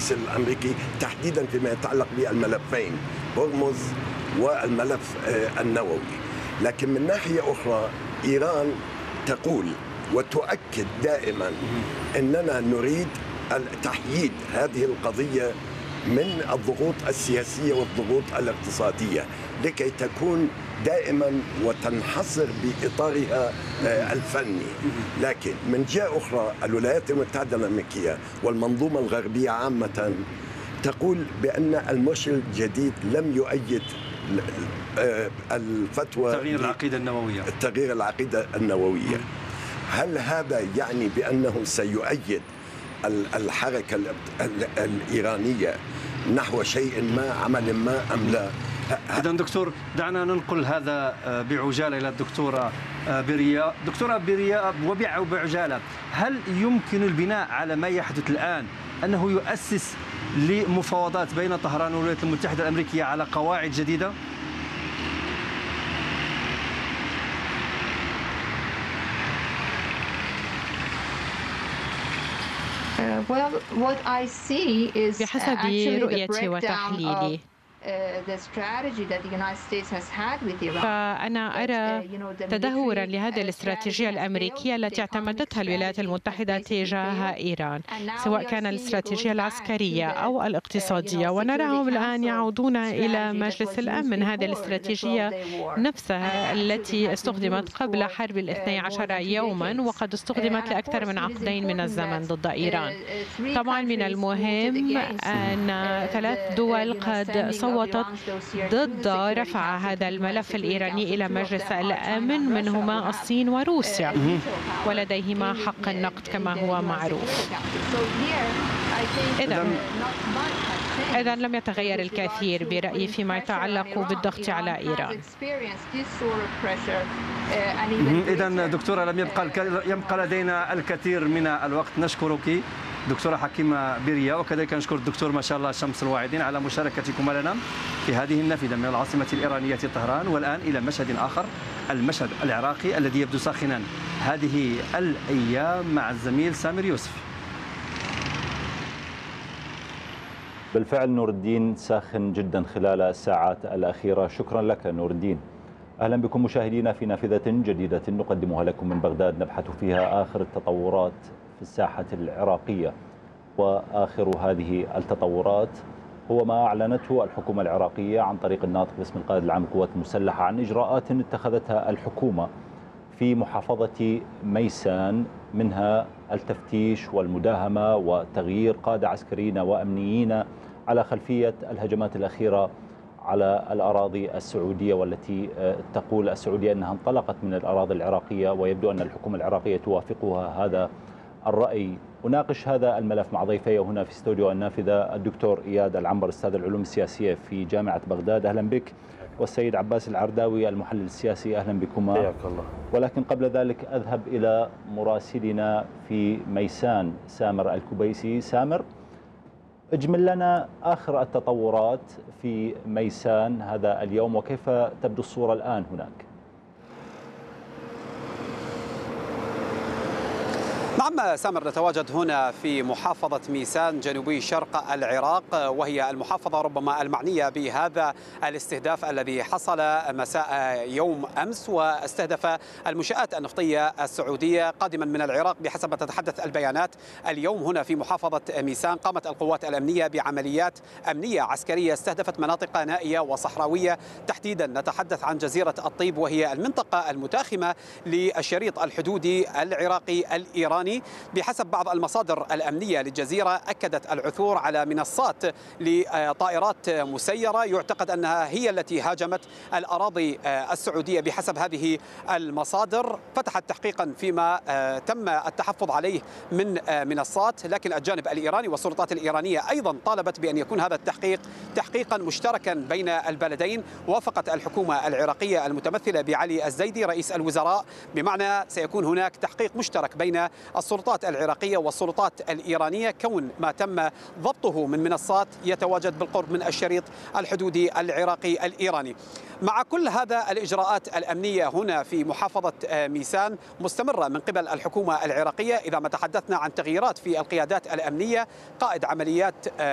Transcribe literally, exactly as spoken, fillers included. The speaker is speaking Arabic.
الرئيس الأمريكي تحديدا فيما يتعلق بالملفين هرمز والملف النووي. لكن من ناحية أخرى إيران تقول وتؤكد دائما أننا نريد تحييد هذه القضية من الضغوط السياسية والضغوط الاقتصادية لكي تكون دائما وتنحصر بإطارها الفني. لكن من جهة أخرى الولايات المتحدة الأمريكية والمنظومة الغربية عامة تقول بأن المرشد الجديد لم يؤيد الفتوى تغيير العقيدة النووية تغيير العقيدة النووية. هل هذا يعني بأنه سيؤيد الحركة الإيرانية نحو شيء ما عمل ما أم لا؟ إذا دكتور دعنا ننقل هذا بعجالة إلى الدكتورة بيرياء. دكتورة بيرياء وبعجالة، هل يمكن البناء على ما يحدث الآن أنه يؤسس لمفاوضات بين طهران والولايات المتحدة الأمريكية على قواعد جديدة؟ بحسب رؤيتي وتحليلي فأنا أرى تدهورا لهذه الاستراتيجية الأمريكية التي اعتمدتها الولايات المتحدة تجاه إيران، سواء كان الاستراتيجية العسكرية أو الاقتصادية، ونراهم الآن يعودون إلى مجلس الأمن. هذه الاستراتيجية نفسها التي استخدمت قبل حرب الاثني عشر يوما وقد استخدمت لأكثر من عقدين من الزمن ضد إيران. طبعا من المهم أن ثلاث دول قد صوتت ضد رفع هذا الملف الإيراني إلى مجلس الأمن، منهما الصين وروسيا، ولديهما حق النقد كما هو معروف. إذا إذا لم يتغير الكثير برأيي فيما يتعلق بالضغط على إيران. إذا دكتورة لم يبقى يبقى لدينا الكثير من الوقت. نشكرك دكتورة حكيمة بيرياء، وكذلك نشكر الدكتور ما شاء الله شمس الواعدين على مشاركتكم لنا في هذه النافذة من العاصمة الإيرانية طهران. والآن إلى مشهد آخر، المشهد العراقي الذي يبدو ساخنا هذه الأيام مع الزميل سامر يوسف. بالفعل نور الدين ساخن جدا خلال الساعات الأخيرة. شكرا لك نور الدين. أهلا بكم مشاهدينا في نافذة جديدة نقدمها لكم من بغداد، نبحث فيها آخر التطورات في الساحة العراقية. وآخر هذه التطورات هو ما أعلنته الحكومة العراقية عن طريق الناطق باسم القائد العام للقوات المسلحة عن إجراءات اتخذتها الحكومة في محافظة ميسان، منها التفتيش والمداهمة وتغيير قادة عسكريين وأمنيين على خلفية الهجمات الأخيرة على الأراضي السعودية، والتي تقول السعودية أنها انطلقت من الأراضي العراقية، ويبدو أن الحكومة العراقية توافقها هذا الرأي. أناقش هذا الملف مع ضيفي هنا في استوديو النافذة، الدكتور إياد العنبر أستاذ العلوم السياسية في جامعة بغداد، أهلا بك، والسيد عباس العرداوي المحلل السياسي، أهلا بكما. حياك الله. ولكن قبل ذلك أذهب إلى مراسلنا في ميسان سامر الكبيسي. سامر، اجمل لنا آخر التطورات في ميسان هذا اليوم، وكيف تبدو الصورة الآن هناك؟ نعم سامر، نتواجد هنا في محافظة ميسان جنوبي شرق العراق، وهي المحافظة ربما المعنية بهذا الاستهداف الذي حصل مساء يوم أمس، واستهدف المنشآت النفطية السعودية قادما من العراق. بحسب ما تتحدث البيانات اليوم هنا في محافظة ميسان قامت القوات الأمنية بعمليات أمنية عسكرية استهدفت مناطق نائية وصحراوية، تحديدا نتحدث عن جزيرة الطيب، وهي المنطقة المتاخمة للشريط الحدودي العراقي الإيراني. بحسب بعض المصادر الأمنية للجزيرة أكدت العثور على منصات لطائرات مسيرة يعتقد أنها هي التي هاجمت الأراضي السعودية. بحسب هذه المصادر فتحت تحقيقا فيما تم التحفظ عليه من منصات، لكن الجانب الإيراني والسلطات الإيرانية أيضا طالبت بأن يكون هذا التحقيق تحقيقا مشتركا بين البلدين. وافقت الحكومة العراقية المتمثلة بعلي الزيدي رئيس الوزراء، بمعنى سيكون هناك تحقيق مشترك بين السلطات العراقية والسلطات الإيرانية، كون ما تم ضبطه من منصات يتواجد بالقرب من الشريط الحدودي العراقي الإيراني. مع كل هذا الإجراءات الأمنية هنا في محافظة ميسان مستمرة من قبل الحكومة العراقية. إذا ما تحدثنا عن تغييرات في القيادات الأمنية، قائد عمليات